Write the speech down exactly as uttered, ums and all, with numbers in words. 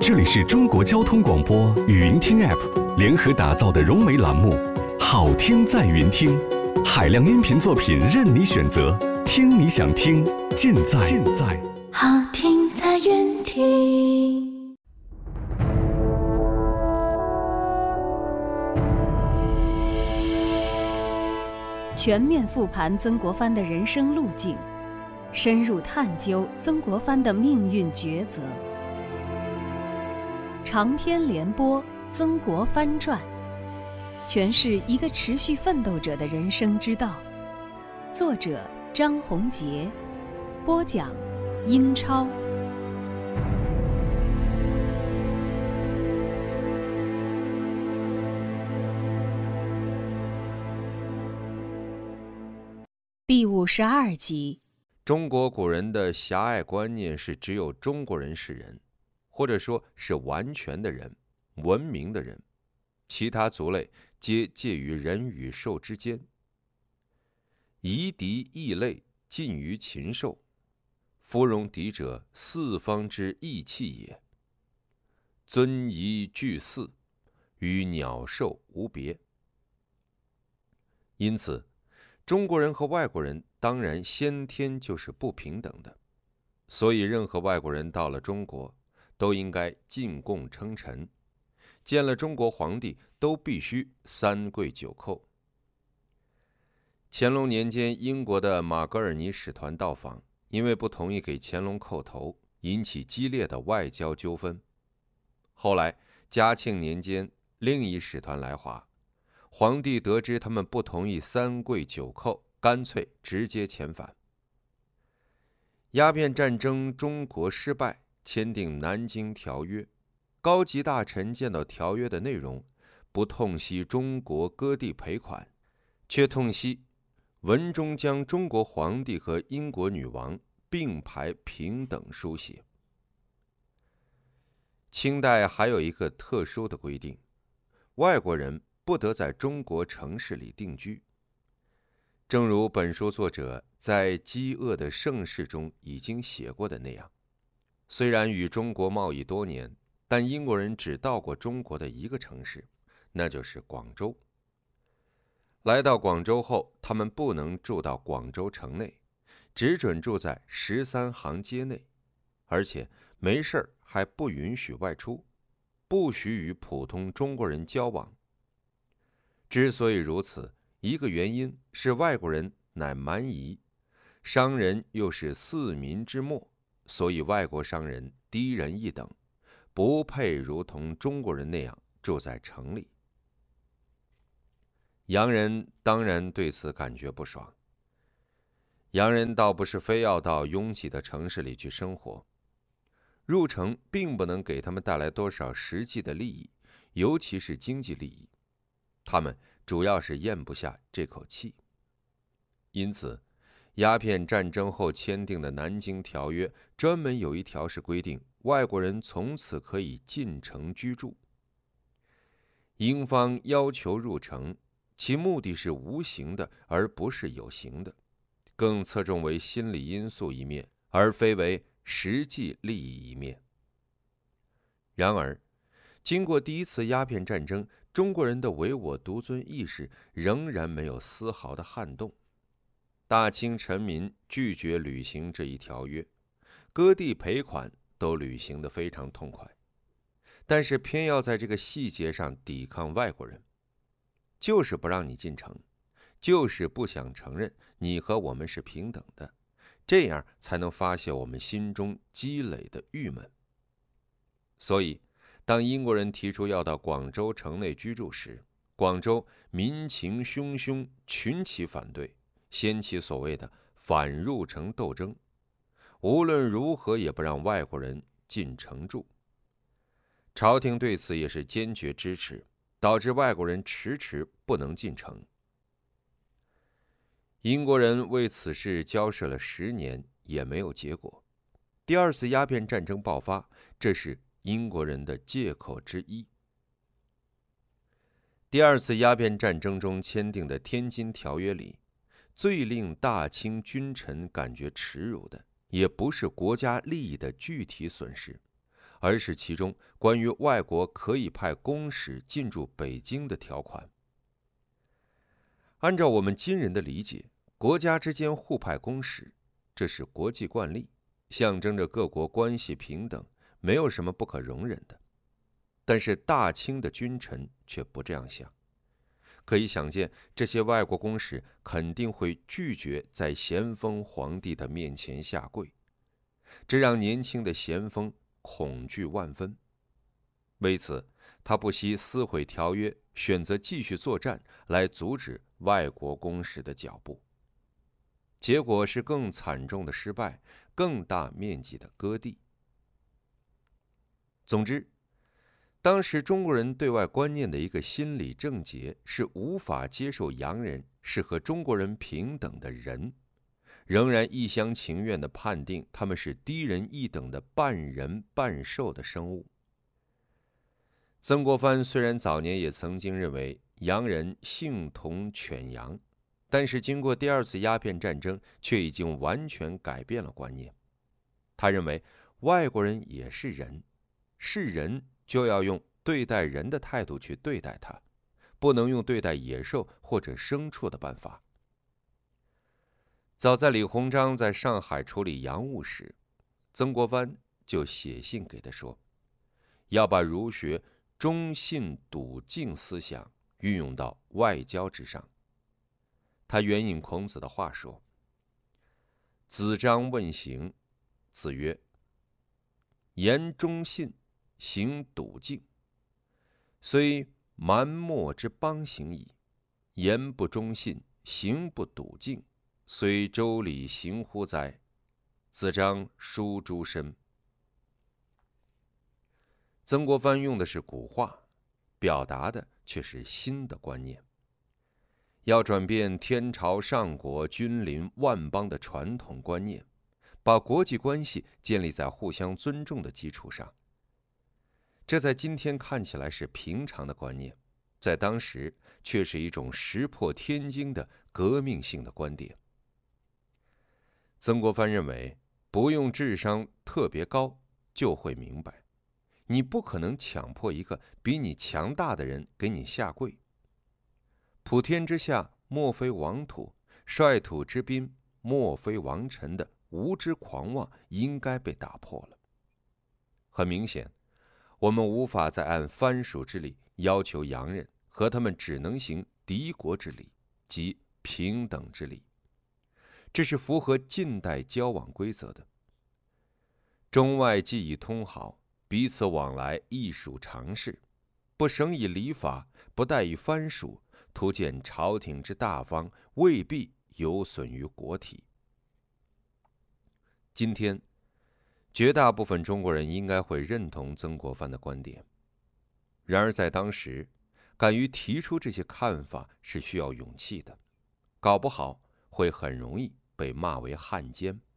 这里是中国交通广播语音听 App 联合打造的融媒栏目《好听在云听》，海量音频作品任你选择，听你想听，尽在尽在好听在云听。 全面复盘曾国藩的人生路径，深入探究曾国藩的命运抉择。长篇连播《曾国藩传》，诠释一个持续奋斗者的人生之道。作者张宏杰，播讲英超。第五十二集。 中国古人的狭隘观念是只有中国人是人，或者说是完全的人，文明的人，其他族类皆介于人与兽之间。夷狄异类，近于禽兽，夫戎狄者，四方之义气也。尊夷俱祀，与鸟兽无别。因此中国人和外国人当然先天就是不平等的，所以任何外国人到了中国都应该进贡称臣，见了中国皇帝都必须三跪九叩。乾隆年间，英国的马格尔尼使团到访，因为不同意给乾隆叩头，引起激烈的外交纠纷。后来嘉庆年间，另一使团来华，皇帝得知他们不同意三跪九叩，干脆直接遣返。鸦片战争中国失败，签订南京条约，高级大臣见到条约的内容，不痛惜中国割地赔款，却痛惜文中将中国皇帝和英国女王并排平等书写。清代还有一个特殊的规定，外国人不得在中国城市里定居。正如本书作者在《饥饿的盛世》中已经写过的那样，虽然与中国贸易多年，但英国人只到过中国的一个城市，那就是广州。来到广州后，他们不能住到广州城内，只准住在十三行街内，而且没事儿还不允许外出，不许与普通中国人交往。之所以如此，一个原因是外国人乃蛮夷，商人又是四民之末，所以外国商人低人一等，不配如同中国人那样住在城里。洋人当然对此感觉不爽。洋人倒不是非要到拥挤的城市里去生活，入城并不能给他们带来多少实际的利益，尤其是经济利益，他们主要是咽不下这口气。因此鸦片战争后签订的南京条约专门有一条是规定外国人从此可以进城居住。英方要求入城，其目的是无形的，而不是有形的，更侧重为心理因素一面，而非为实际利益一面。然而经过第一次鸦片战争，中国人的唯我独尊意识仍然没有丝毫的撼动。大清臣民拒绝履行这一条约，割地赔款都履行得非常痛快，但是偏要在这个细节上抵抗外国人，就是不让你进城，就是不想承认你和我们是平等的，这样才能发泄我们心中积累的郁闷。所以当英国人提出要到广州城内居住时，广州民情汹汹，群起反对，掀起所谓的反入城斗争，无论如何也不让外国人进城住。朝廷对此也是坚决支持，导致外国人迟迟不能进城。英国人为此事交涉了十年，也没有结果。第二次鸦片战争爆发，这是英国人的借口之一。第二次鸦片战争中签订的《天津条约》里，最令大清君臣感觉耻辱的，也不是国家利益的具体损失， 而是其中关于外国可以派公使进驻北京的条款。按照我们今人的理解，国家之间互派公使，这是国际惯例，象征着各国关系平等，没有什么不可容忍的。但是大清的君臣却不这样想，可以想见，这些外国公使肯定会拒绝在咸丰皇帝的面前下跪，这让年轻的咸丰恐惧万分。为此，他不惜撕毁条约，选择继续作战来阻止外国公使的脚步。结果是更惨重的失败，更大面积的割地。总之，当时中国人对外观念的一个心理症结是无法接受洋人是和中国人平等的人，仍然一厢情愿地判定他们是低人一等的半人半兽的生物。曾国藩虽然早年也曾经认为洋人性同犬羊，但是经过第二次鸦片战争，却已经完全改变了观念。他认为外国人也是人，是人就要用对待人的态度去对待他，不能用对待野兽或者牲畜的办法。早在李鸿章在上海处理洋务时，曾国藩就写信给他说，要把儒学忠信笃敬思想运用到外交之上。他援引孔子的话说，子张问行，子曰，言忠信，行笃敬，虽蛮貊之邦行矣；言不忠信，行不笃敬，虽周礼行乎哉？子张书诸身。曾国藩用的是古话，表达的却是新的观念。要转变天朝上国君临万邦的传统观念，把国际关系建立在互相尊重的基础上。这在今天看起来是平常的观念，在当时却是一种石破天惊的革命性的观点。曾国藩认为，不用智商特别高就会明白，你不可能强迫一个比你强大的人给你下跪。普天之下莫非王土，率土之滨莫非王臣的无知狂妄应该被打破了。很明显，我们无法再按藩属之礼要求洋人，和他们只能行敌国之礼，即平等之礼。这是符合近代交往规则的。中外既已通好，彼此往来亦属常事，不省以礼法，不待以藩属，图见朝廷之大方，未必有损于国体。今天，绝大部分中国人应该会认同曾国藩的观点。然而在当时，敢于提出这些看法是需要勇气的，搞不好会很容易被骂为汉奸。